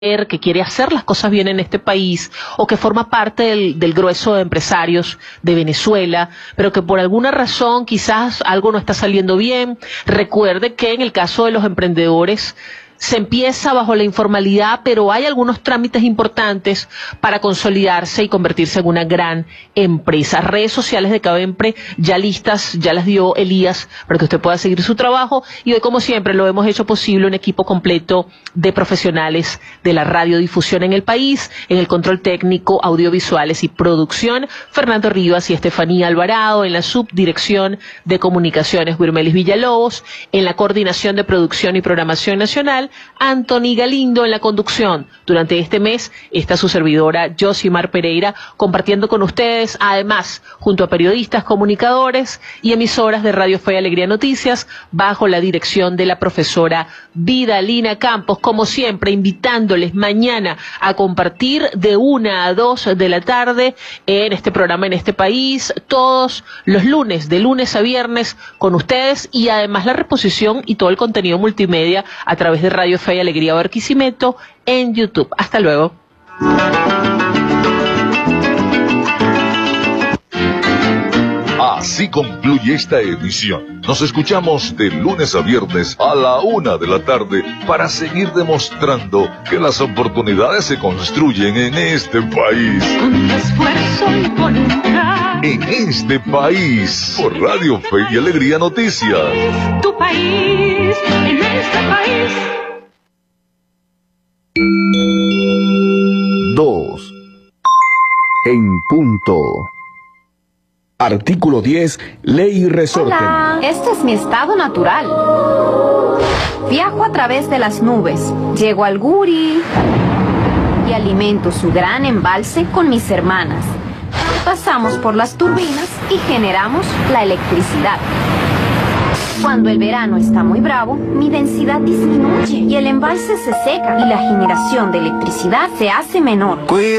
que quiere hacer las cosas bien en este país o que forma parte del grueso de empresarios de Venezuela, pero que por alguna razón quizás algo no está saliendo bien. Recuerde que en el caso de los emprendedores se empieza bajo la informalidad, pero hay algunos trámites importantes para consolidarse y convertirse en una gran empresa. Redes sociales de Cavempre ya listas, ya las dio Elías para que usted pueda seguir su trabajo, y hoy, como siempre, lo hemos hecho posible un equipo completo de profesionales de la radiodifusión en el país, en el control técnico, audiovisuales y producción, Fernando Rivas y Estefanía Alvarado; en la subdirección de comunicaciones, Wirmelis Villalobos; en la coordinación de producción y programación nacional, Anthony Galindo; en la conducción. Durante este mes está su servidora Josimar Pereira, compartiendo con ustedes, además, junto a periodistas, comunicadores y emisoras de Radio Fe y Alegría Noticias, bajo la dirección de la profesora Vidalina Campos, como siempre, invitándoles mañana a compartir de 1 a 2 de la tarde en este programa En este País, todos los lunes, de lunes a viernes, con ustedes, y además la reposición y todo el contenido multimedia a través de Radio Fe y Alegría Barquisimeto en YouTube. Hasta luego. Así concluye esta edición. Nos escuchamos de lunes a viernes a la 1 de la tarde para seguir demostrando que las oportunidades se construyen en este país. Con esfuerzo y voluntad. En este país, por Radio Fe y Alegría Noticias. Tu país, en este país. 2 en punto. Artículo 10, Ley Resorte. Hola, este es mi estado natural. Viajo a través de las nubes, llego al Guri y alimento su gran embalse con mis hermanas. Pasamos por las turbinas y generamos la electricidad. Cuando el verano está muy bravo, mi densidad disminuye y el embalse se seca y la generación de electricidad se hace menor.